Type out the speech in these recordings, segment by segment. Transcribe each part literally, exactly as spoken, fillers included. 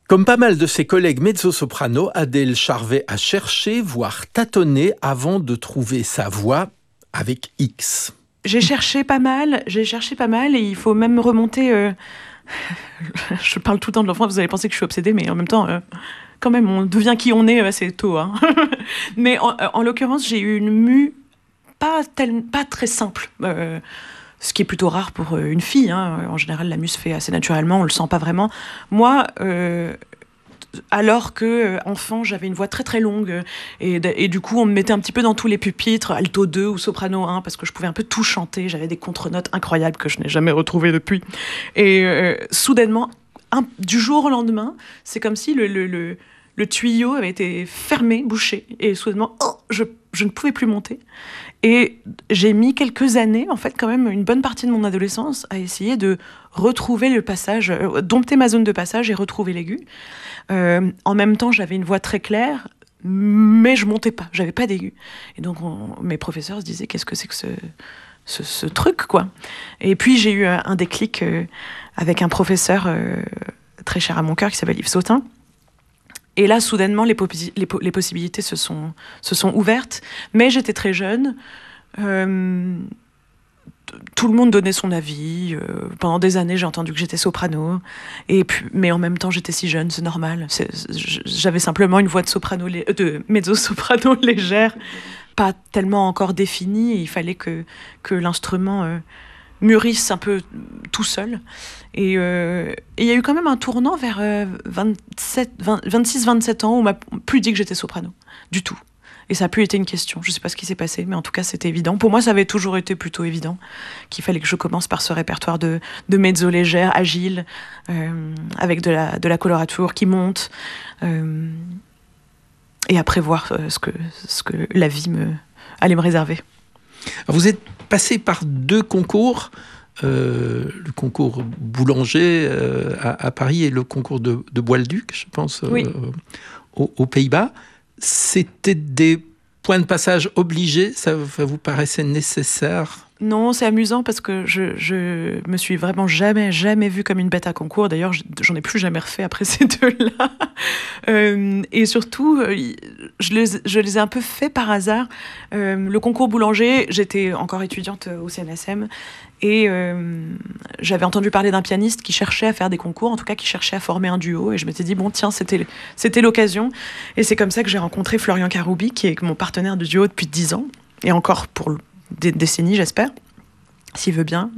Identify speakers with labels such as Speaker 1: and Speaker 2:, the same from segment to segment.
Speaker 1: Comme pas mal de ses collègues mezzo-soprano, Adèle Charvet a cherché, voire tâtonné, avant de trouver sa voix avec X.
Speaker 2: J'ai cherché pas mal, j'ai cherché pas mal, et il faut même remonter... Euh... je parle tout le temps de l'enfant, vous allez penser que je suis obsédée, mais en même temps, euh, quand même, on devient qui on est assez tôt. Hein. mais en, en l'occurrence, j'ai eu une mue pas, tel, pas très simple. Euh, ce qui est plutôt rare pour une fille. Hein. En général, la mue se fait assez naturellement, on le sent pas vraiment. Moi, euh, alors que enfant, j'avais une voix très très longue et, et du coup, on me mettait un petit peu dans tous les pupitres, alto deux ou soprano un, parce que je pouvais un peu tout chanter. J'avais des contre-notes incroyables que je n'ai jamais retrouvées depuis. Et euh, soudainement, un, du jour au lendemain, c'est comme si le, le, le, le tuyau avait été fermé, bouché, et soudainement, oh, je, je ne pouvais plus monter. Et j'ai mis quelques années, en fait, quand même, une bonne partie de mon adolescence, à essayer de retrouver le passage, euh, dompter ma zone de passage et retrouver l'aigu. Euh, en même temps, j'avais une voix très claire, mais je montais pas, j'avais pas d'aigu. Et donc, on, mes professeurs se disaient, qu'est-ce que c'est que ce, ce, ce truc, quoi. Et puis, j'ai eu un, un déclic euh, avec un professeur euh, très cher à mon cœur qui s'appelle Yves Sautin. Et là, soudainement, les, posi- les, po- les possibilités se sont, se sont ouvertes. Mais j'étais très jeune. Euh, t- tout le monde donnait son avis. Euh, pendant des années, j'ai entendu que j'étais soprano. Et puis, mais en même temps, j'étais si jeune, c'est normal. C'est, j'avais simplement une voix de, soprano, de mezzo-soprano légère, pas tellement encore définie. Et il fallait que, que l'instrument... Euh, mûrissent un peu tout seul. Et il euh, y a eu quand même un tournant vers euh, vingt-sept, vingt, vingt-six vingt-sept ans où on m'a plus dit que j'étais soprano, du tout. Et ça n'a plus été une question. Je ne sais pas ce qui s'est passé, mais en tout cas, c'était évident. Pour moi, ça avait toujours été plutôt évident qu'il fallait que je commence par ce répertoire de, de mezzo légère, agile, euh, avec de la, de la colorature qui monte. Euh, et après, voir euh, ce, que, ce que la vie me, allait me réserver.
Speaker 1: Vous êtes passé par deux concours, euh, le concours Boulanger euh, à, à Paris et le concours de, de Bois-le-Duc, je pense, euh,
Speaker 2: oui.
Speaker 1: aux, aux Pays-Bas. C'était des points de passage obligés, ça, ça vous paraissait nécessaire ?
Speaker 2: Non, c'est amusant parce que je, je me suis vraiment jamais, jamais vue comme une bête à concours. D'ailleurs, j'en ai plus jamais refait après ces deux-là. Euh, et surtout, je les, je les ai un peu faits par hasard. Euh, le concours Boulanger, j'étais encore étudiante au C N S M et euh, j'avais entendu parler d'un pianiste qui cherchait à faire des concours, en tout cas qui cherchait à former un duo. Et je m'étais dit, bon, tiens, c'était, c'était l'occasion. Et c'est comme ça que j'ai rencontré Florian Karoubi, qui est mon partenaire de duo depuis dix ans, et encore pour des décennies, j'espère, s'il veut bien.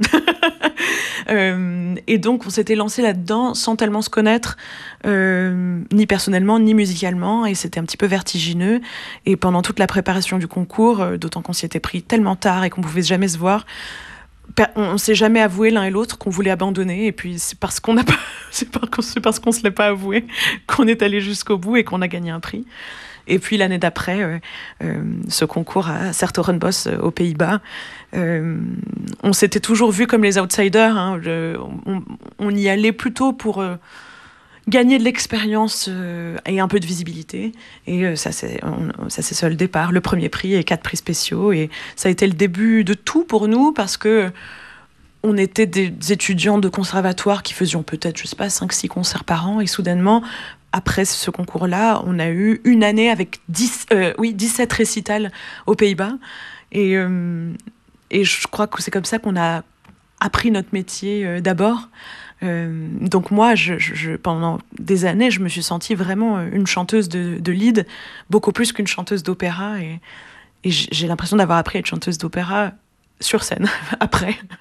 Speaker 2: euh, et donc, on s'était lancé là-dedans sans tellement se connaître, euh, ni personnellement, ni musicalement, et c'était un petit peu vertigineux. Et pendant toute la préparation du concours, euh, d'autant qu'on s'y était pris tellement tard et qu'on pouvait jamais se voir, on ne s'est jamais avoué l'un et l'autre qu'on voulait abandonner, et puis c'est parce qu'on n'a pas, c'est parce qu'on se l'est pas avoué qu'on est allé jusqu'au bout et qu'on a gagné un prix. Et puis l'année d'après, euh, euh, ce concours à Sertogenbos euh, aux Pays-Bas, euh, on s'était toujours vus comme les outsiders. Hein, je, on, on y allait plutôt pour euh, gagner de l'expérience euh, et un peu de visibilité. Et euh, ça, c'est, on, ça s'est soldé par le premier prix et quatre prix spéciaux. Et ça a été le début de tout pour nous parce que on était des étudiants de conservatoire qui faisions peut-être, je sais pas, cinq six concerts par an. Et soudainement, après ce concours-là, on a eu une année avec dix, euh, oui, dix-sept récitals aux Pays-Bas. Et, euh, et je crois que c'est comme ça qu'on a appris notre métier euh, d'abord. Euh, donc moi, je, je, pendant des années, je me suis sentie vraiment une chanteuse de, de lead, beaucoup plus qu'une chanteuse d'opéra. Et, et j'ai l'impression d'avoir appris à être chanteuse d'opéra sur scène, après.